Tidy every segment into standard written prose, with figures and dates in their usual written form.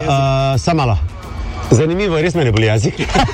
Samala. Zanimivo, res me ne boli jezik.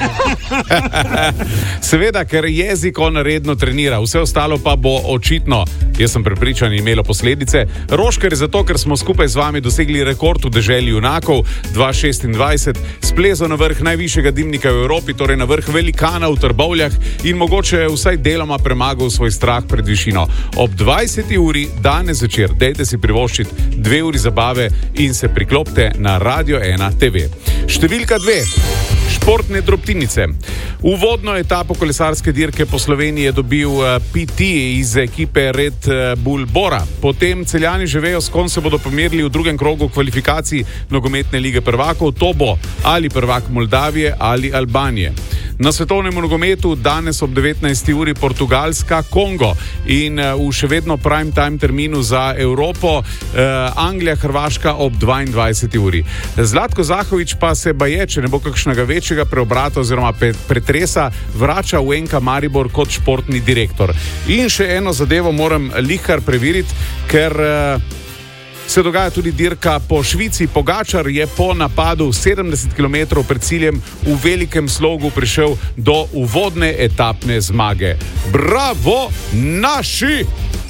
Seveda, ker jezik on redno trenira, vse ostalo pa bo očitno, jaz sem prepričan, imelo posledice. Rošker je zato, ker smo skupaj z vami dosegli rekord v deželi junakov 2026, splezo na vrh najvišjega dimnika v Evropi, torej na vrh velikana v Trbovljah in mogoče vsaj deloma premagal svoj strah pred višino. Ob 20. uri danes zvečer dejte si privoščiti 2 uri zabave in se priklopite na Radio 1 TV. Številka 2. Športne drobtinice. Uvodno etapo kolesarske dirke po Sloveniji je dobil PT iz ekipe Red Bull Bora. Potem Celjani že vejo, s kom se bodo pomerili v drugem krogu kvalifikacij nogometne lige prvakov. To bo ali prvak Moldavije ali Albanije. Na svetovnem nogometu danes ob 19. uri Portugalska, Kongo in v še vedno prime time terminu za Evropo Anglija, Hrvaška ob 22. uri. Zlatko Zahovič pa se baje, če ne bo kakšnega večjega preobrata oziroma pretresa, vrača v NK Maribor kot športni direktor. In še eno zadevo moram lihkar preveriti, ker se dogaja tudi dirka po Švici. Pogačar je po napadu 70 km pred ciljem v velikem slogu prišel do uvodne etapne zmage. Bravo, naši!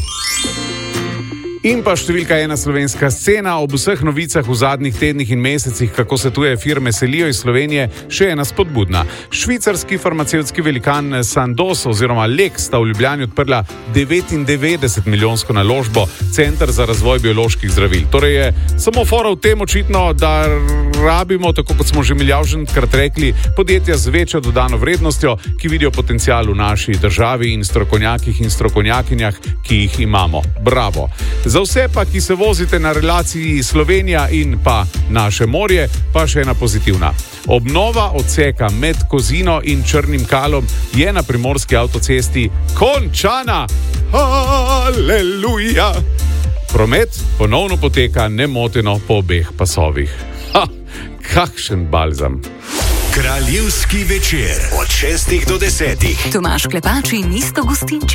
In pa številka 1 slovenska scena. Ob vseh novicah v zadnjih tednih in mesecih, kako se tuje firme selijo iz Slovenije, še ena spodbudna. Švicarski farmacevtski velikan Sandoz oziroma Lek sta v Ljubljani odprla 99 milijonsko naložbo, Center za razvoj bioloških zdravil. Torej je samo fora v tem očitno, da rabimo, tako kot smo že milijavženkrat rekli, podjetja z večjo dodano vrednostjo, ki vidijo potencial v naši državi in strokovnjakih in strokovnjakinjah, ki jih imamo. Bravo! Za vse pa, ki se vozite na relaciji Slovenija in pa naše morje, pa še ena pozitivna. Obnova odseka med Kozino in Črnim Kalom je na primorski avtocesti končana. Haleluja! Promet ponovno poteka nemoteno po obeh pasovih. Kakšen balzam! Kraljevski večer od 6 do 10. Tomaž Klepač in Isto Gustinčič.